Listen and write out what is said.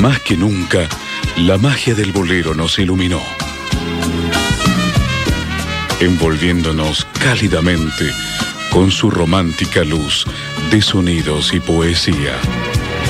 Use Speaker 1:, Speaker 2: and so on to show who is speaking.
Speaker 1: Más que nunca, la magia del bolero nos iluminó, envolviéndonos cálidamente con su romántica luz de sonidos y poesía.